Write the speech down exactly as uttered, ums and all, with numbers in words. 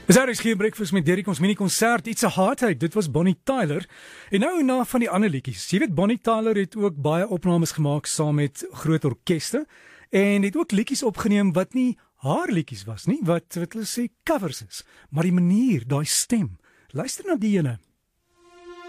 Is daar is geen breakfast met Derek, ons mini-konsert, It's a Heartache, dit was Bonnie Tyler. En nou na van die ander liedjies. Jy weet, Bonnie Tyler het ook baie opnames gemaak saam met groot orkeste en het ook liedjies opgeneem wat nie haar liedjies was nie, wat wat hulle sê covers is, maar die manier, daai stem. Luister na die ene.